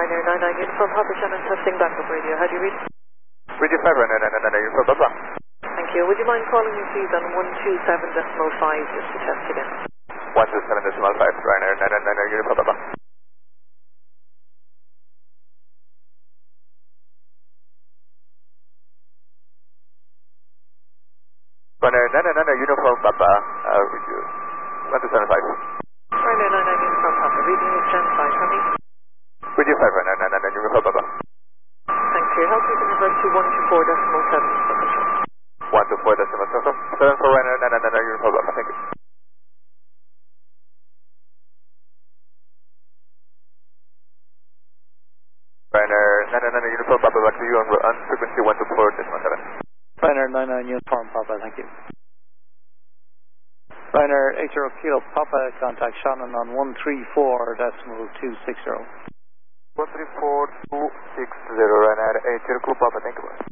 Ryanair 99 Uniform Papa Shannon testing backup radio. How do you read? Radio 5 Ryanair 99 Uniform Papa. Thank you. Would you mind calling me please on 127.5 just to test again? 127.5 Ryanair 99 Uniform Papa. Ryanair 99 Uniform Papa, with you. 127.5. Ryanair 99 Uniform Papa, reading is Jan 5, how many? Radio 5 Ryanair 99 Uniform Papa. Thank you. Help me to convert to 124.7. 124.7 for Ryanair 99 Uniform Papa, thank you. Ryanair 99 Uniform Papa, back to you on frequency 124.7. Ryanair 99 Uniform Papa, thank you. Ryanair 80 Kilo Papa, contact Shannon on 134.260. 134.260, Ryanair 80 Kilo Papa, thank you.